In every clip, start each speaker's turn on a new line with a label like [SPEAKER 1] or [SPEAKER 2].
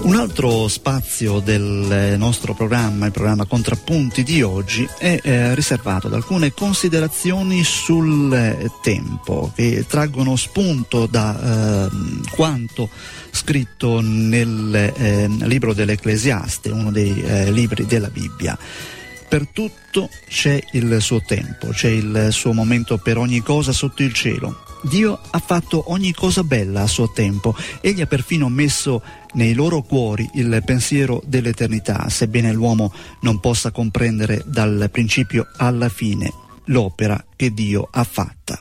[SPEAKER 1] Un altro spazio del nostro programma, il programma Contrappunti di oggi, è riservato ad alcune considerazioni sul tempo che traggono spunto da quanto scritto nel libro dell'Ecclesiaste, uno dei libri della Bibbia. Per tutto c'è il suo tempo, c'è il suo momento per ogni cosa sotto il cielo. Dio ha fatto ogni cosa bella a suo tempo. Egli ha perfino messo nei loro cuori il pensiero dell'eternità, sebbene l'uomo non possa comprendere dal principio alla fine l'opera che Dio ha fatta.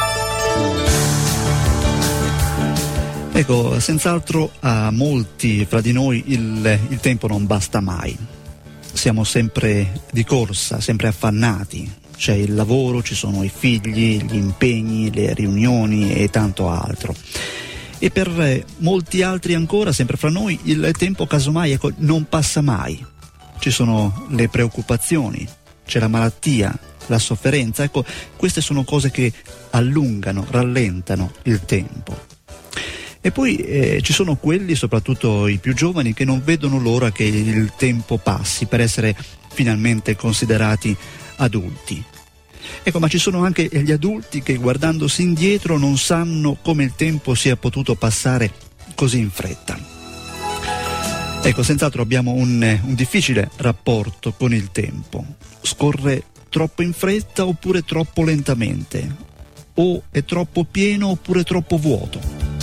[SPEAKER 1] Ecco, senz'altro a molti fra di noi il tempo non basta mai. Siamo sempre di corsa, sempre affannati. C'è il lavoro, ci sono i figli, gli impegni, le riunioni e tanto altro. E per molti altri ancora, sempre fra noi, il tempo casomai non passa mai. Ci sono le preoccupazioni, c'è la malattia, la sofferenza. Ecco, queste sono cose che allungano, rallentano il tempo. E poi ci sono quelli, soprattutto i più giovani, che non vedono l'ora che il tempo passi per essere finalmente considerati adulti. Ecco, ma ci sono anche gli adulti che, guardandosi indietro, non sanno come il tempo sia potuto passare così in fretta. Ecco, senz'altro abbiamo un difficile rapporto con il tempo. Scorre troppo in fretta oppure troppo lentamente, o è troppo pieno oppure troppo vuoto.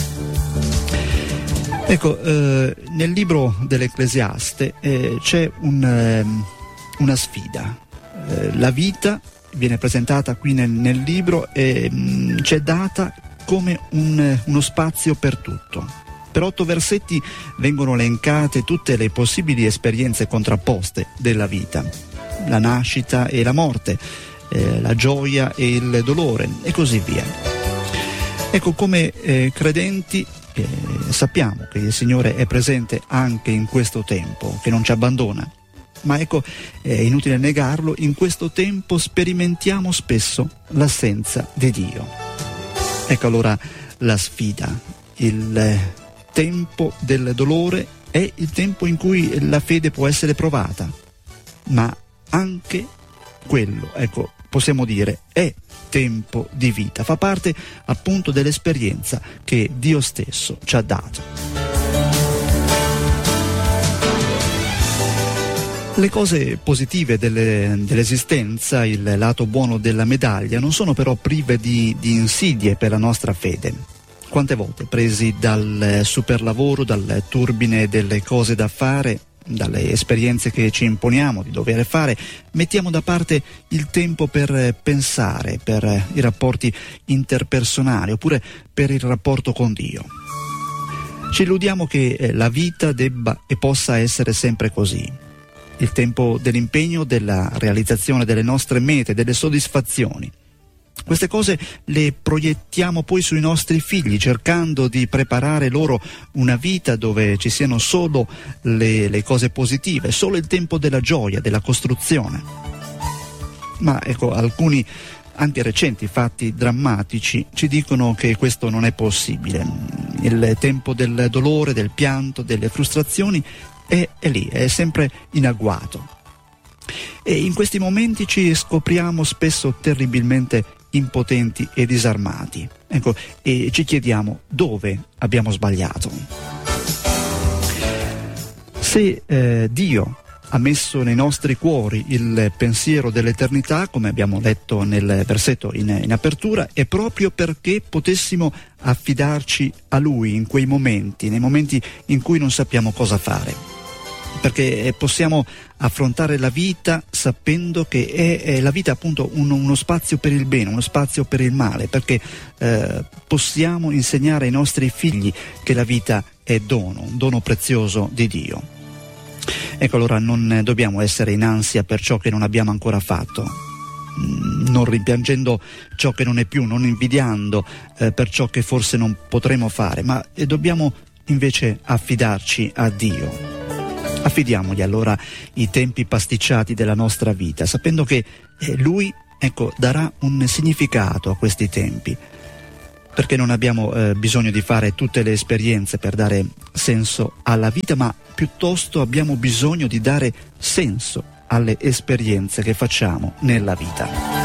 [SPEAKER 1] Ecco, nel libro dell'Ecclesiaste c'è una sfida. La vita viene presentata qui nel libro e c'è data come uno spazio per tutto. Per 8 versetti vengono elencate tutte le possibili esperienze contrapposte della vita: la nascita e la morte, la gioia e il dolore e così via. Ecco, come credenti sappiamo che il Signore è presente anche in questo tempo, che non ci abbandona. Ma ecco, è inutile negarlo, in questo tempo sperimentiamo spesso l'assenza di Dio. Ecco allora la sfida. Il tempo del dolore è il tempo in cui la fede può essere provata, ma anche quello, ecco, possiamo dire, è tempo di vita, fa parte appunto dell'esperienza che Dio stesso ci ha dato. Le cose positive dell'esistenza, il lato buono della medaglia, non sono però prive di insidie per la nostra fede. Quante volte, presi dal superlavoro, dal turbine delle cose da fare, dalle esperienze che ci imponiamo di dover fare, mettiamo da parte il tempo per pensare, per i rapporti interpersonali oppure per il rapporto con Dio. Ci illudiamo che la vita debba e possa essere sempre così. Il tempo dell'impegno, della realizzazione delle nostre mete, delle soddisfazioni. Queste cose le proiettiamo poi sui nostri figli, cercando di preparare loro una vita dove ci siano solo le cose positive, solo il tempo della gioia, della costruzione. Ma ecco, alcuni anche recenti fatti drammatici ci dicono che questo non è possibile. Il tempo del dolore, del pianto, delle frustrazioni è lì, è sempre in agguato. E in questi momenti ci scopriamo spesso terribilmente impotenti e disarmati. Ecco, e ci chiediamo dove abbiamo sbagliato. Se Dio ha messo nei nostri cuori il pensiero dell'eternità, come abbiamo letto nel versetto in apertura, è proprio perché potessimo affidarci a Lui in quei momenti, nei momenti in cui non sappiamo cosa fare. Perché possiamo affrontare la vita sapendo che è la vita appunto uno spazio per il bene, uno spazio per il male, perché possiamo insegnare ai nostri figli che la vita è un dono prezioso di Dio. Ecco, allora non dobbiamo essere in ansia per ciò che non abbiamo ancora fatto, non rimpiangendo ciò che non è più, non invidiando per ciò che forse non potremo fare, ma dobbiamo invece affidarci a Dio. Affidiamogli allora i tempi pasticciati della nostra vita, sapendo che Lui, ecco, darà un significato a questi tempi. perché non abbiamo bisogno di fare tutte le esperienze per dare senso alla vita, ma piuttosto abbiamo bisogno di dare senso alle esperienze che facciamo nella vita.